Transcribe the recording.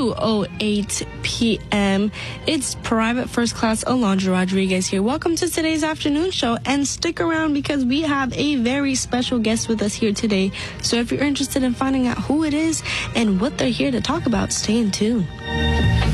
2:08 p.m. It's Private First Class Alondra Rodriguez here. Welcome to today's afternoon show, and stick around because we have a very special guest with us here today. So if you're interested in finding out who it is and what they're here to talk about, stay in tune.